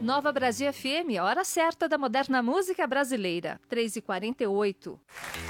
Nova Brasil FM, hora certa da moderna música brasileira, 3h48.